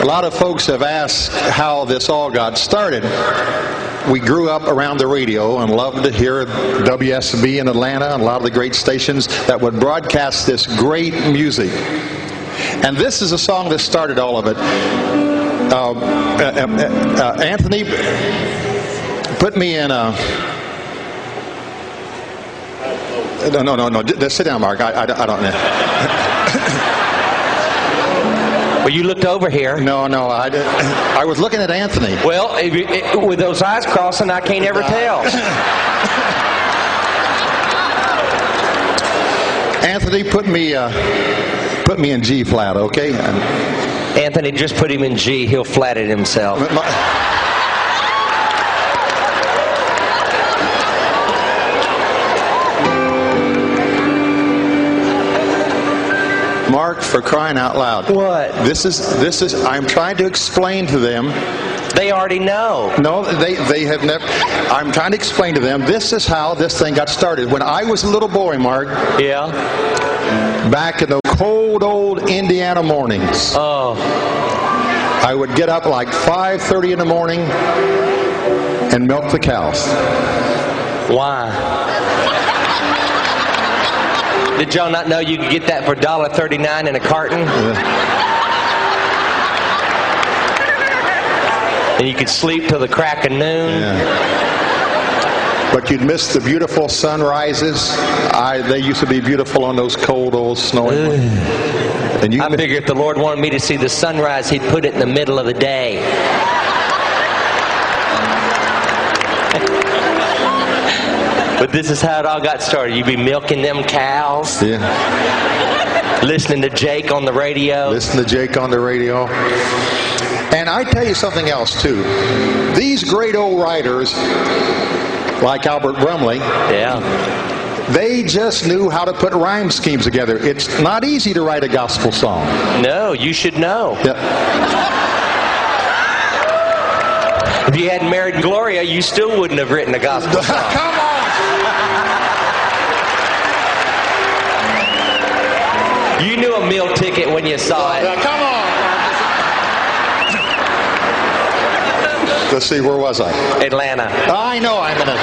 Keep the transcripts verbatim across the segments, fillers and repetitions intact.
A lot of folks have asked how this all got started. We grew up around the radio and loved to hear W S B in Atlanta and a lot of the great stations that would broadcast this great music. And this is a song that started all of it. Uh, uh, uh, uh, Anthony put me in a... No, no, no, no. Just sit down, Mark. I, I, I don't know. Well, you looked over here. No, no, I did. I was looking at Anthony. Well, it, it, with those eyes crossing, I can't ever tell. Anthony, put me, uh, put me in G flat, okay? Anthony, just put him in G. He'll flat it himself. My, Mark, for crying out loud. What? This is, this is, I'm trying to explain to them. They already know. No, they, they have never, I'm trying to explain to them, this is how this thing got started. When I was a little boy, Mark. Yeah. Back in the cold old Indiana mornings. Oh. I would get up like five thirty in the morning and milk the cows. Why? Did y'all not know you could get that for one dollar thirty-nine in a carton? Yeah. And you could sleep till the crack of noon? Yeah. But you'd miss the beautiful sunrises. I, they used to be beautiful on those cold old snowy mornings. And you I miss- figure if the Lord wanted me to see the sunrise, He'd put it in the middle of the day. But this is how it all got started. You'd be milking them cows. Yeah. Listening to Jake on the radio. Listen to Jake on the radio. And I tell you something else, too. These great old writers, like Albert Brumley, yeah, they just knew how to put rhyme schemes together. It's not easy to write a gospel song. No, you should know. Yeah. If you hadn't married Gloria, you still wouldn't have written a gospel song. Come on! You knew a meal ticket when you saw it. Uh, come on! Let's see, where was I? Atlanta. I know I'm in a...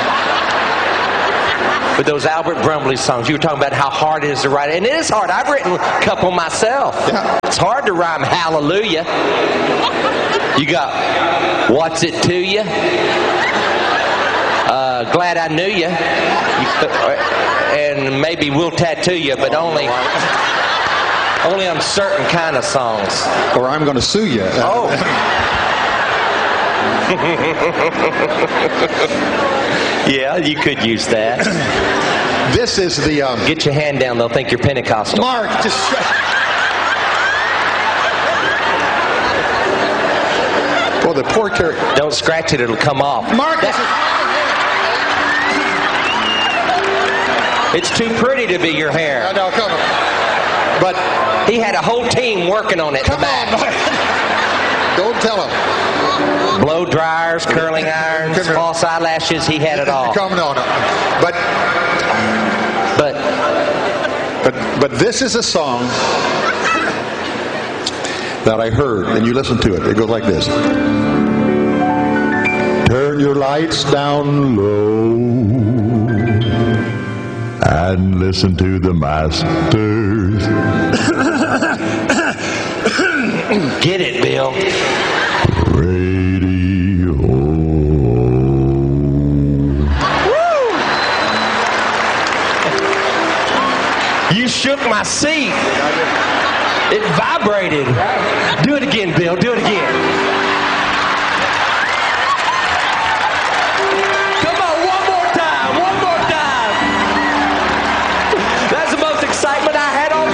With those Albert Brumley songs, you were talking about how hard it is to write it. And it is hard. I've written a couple myself. Yeah. It's hard to rhyme hallelujah. You got what's it to you? Uh, glad I knew you. And maybe we'll tattoo you, but only... Only on certain kind of songs. Or I'm going to sue you. Oh. Yeah, you could use that. This is the... Um, Get your hand down. They'll think you're Pentecostal. Mark, just... Well, the poor character... Don't scratch it. It'll come off. Mark, this is... It's too pretty to be your hair. I know, come on. But... He had a whole team working on it. Come on, Mark. Don't tell him. Blow dryers, curling irons, false eyelashes. He had it all. Come on. But... But... But, but this is a song that I heard, and you listen to it. It goes like this. Turn your lights down low and listen to the masters. Get it, Bill. Radio. Woo! You shook my seat. It vibrated. Do it again, Bill. Do it again. Come on, one more time. One more time. That's the most excitement I had all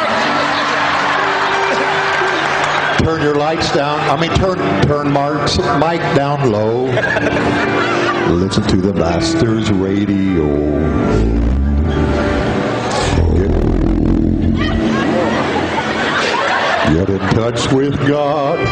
morning. Turn your lights down. I mean, turn turn Mark's mic down low. Listen to the Masters Radio. Get in touch with God.